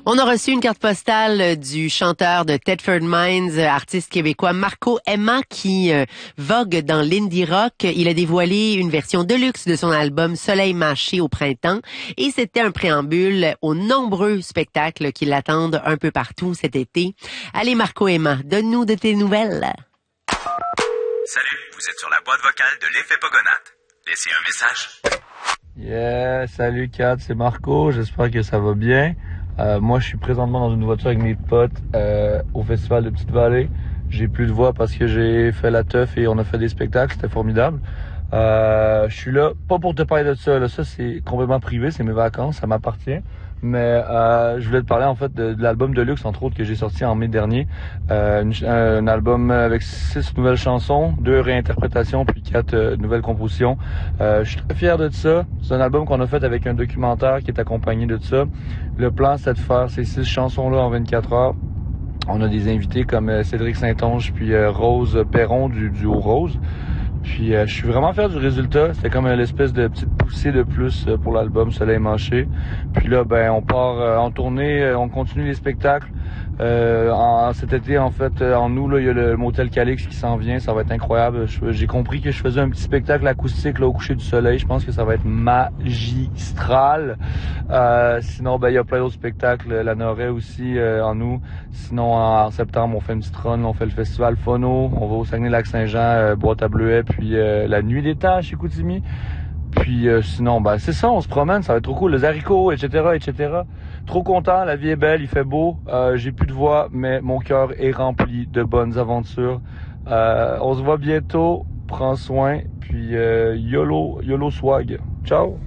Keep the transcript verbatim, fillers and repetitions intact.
On a reçu une carte postale du chanteur de Thetford Mines, artiste québécois Marco Emma, qui euh, vogue dans l'indie rock. Il a dévoilé une version deluxe de son album Soleil mâché au printemps et c'était un préambule aux nombreux spectacles qui l'attendent un peu partout cet été. Allez Marco Emma, donne-nous de tes nouvelles. Salut, vous êtes sur la boîte vocale de l'effet Pogonate. Laissez un message. Yeah, salut Kat, c'est Marco, j'espère que ça va bien. Euh, moi, je suis présentement dans une voiture avec mes potes euh, au festival de Petite-Vallée. J'ai plus de voix parce que j'ai fait la teuf et on a fait des spectacles, c'était formidable. Euh, je suis là, pas pour te parler de ça, là. Ça c'est complètement privé, c'est mes vacances, ça m'appartient. Mais euh, je voulais te parler en fait de, de l'album Deluxe, entre autres, que j'ai sorti en mai dernier. Euh, une, un album avec six nouvelles chansons, deux réinterprétations, puis quatre euh, nouvelles compositions. Euh, je suis très fier de ça. C'est un album qu'on a fait avec un documentaire qui est accompagné de ça. Le plan, c'est de faire ces six chansons-là en vingt-quatre heures. On a des invités comme euh, Cédric Saint-Onge, puis euh, Rose Perron du duo Rose. Puis euh, je suis vraiment fier du résultat. C'était comme une espèce de petite poussée de plus euh, pour l'album Soleil mâché. Puis là, ben on part euh, en tournée, euh, on continue les spectacles. Euh, en, cet été, en fait, euh, en août, là, il y a le Motel Calix qui s'en vient. Ça va être incroyable. Je, j'ai compris que je faisais un petit spectacle acoustique là, au coucher du soleil. Je pense que ça va être magistral. Euh, sinon, ben il y a plein d'autres spectacles. La Noret aussi euh, en août. Sinon, en, en septembre, on fait une petite run. On fait le festival Phono. On va au Saguenay-Lac-Saint-Jean, euh, Boîte à Bleuet, puis euh, la Nuit d'été chez Chicoutimi. Puis euh, sinon, ben c'est ça, on se promène, ça va être trop cool. Les haricots, et cetera, et cetera. Trop content, la vie est belle, il fait beau. Euh, j'ai plus de voix, mais mon cœur est rempli de bonnes aventures. Euh, on se voit bientôt. Prends soin, puis euh, YOLO, YOLO swag. Ciao!